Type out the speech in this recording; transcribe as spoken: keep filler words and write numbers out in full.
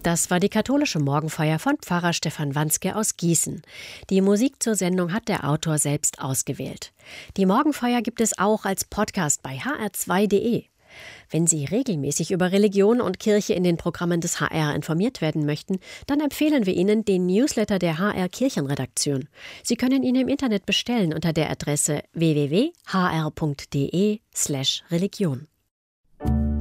Das war die katholische Morgenfeier von Pfarrer Stefan Wanzke aus Gießen. Die Musik zur Sendung hat der Autor selbst ausgewählt. Die Morgenfeier gibt es auch als Podcast bei h r zwei punkt d e. Wenn Sie regelmäßig über Religion und Kirche in den Programmen des H R informiert werden möchten, dann empfehlen wir Ihnen den Newsletter der H R Kirchenredaktion. Sie können ihn im Internet bestellen unter der Adresse w w w punkt h r punkt d e slash religion.